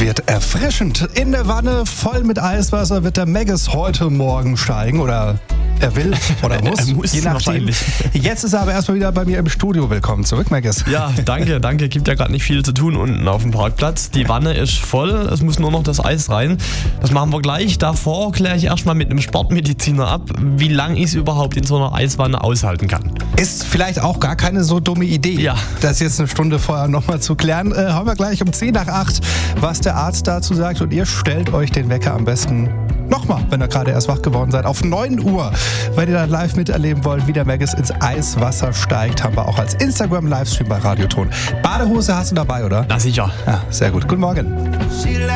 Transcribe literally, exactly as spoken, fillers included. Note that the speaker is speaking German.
wird erfrischend. In der Wanne voll mit Eiswasser wird der Maggis heute Morgen steigen oder er will oder muss, er muss je nachdem. Jetzt ist er aber erstmal wieder bei mir im Studio. Willkommen zurück, Maggis. Ja, danke, danke. Gibt ja gerade nicht viel zu tun unten auf dem Parkplatz. Die Wanne ist voll, es muss nur noch das Eis rein. Das machen wir gleich. Davor kläre ich erstmal mit einem Sportmediziner ab, wie lange ich es überhaupt in so einer Eiswanne aushalten kann. Ist vielleicht auch gar keine so dumme Idee, ja. das jetzt eine Stunde vorher nochmal zu klären. Äh, haben wir gleich um zehn nach acht, was der Arzt dazu sagt. Und ihr stellt euch den Wecker am besten nochmal, wenn ihr gerade erst wach geworden seid, auf neun Uhr. Wenn ihr dann live miterleben wollt, wie der Maggis ins Eiswasser steigt, haben wir auch als Instagram-Livestream bei Radioton. Badehose hast du dabei, oder? Na sicher. Ja, sehr gut. Guten Morgen.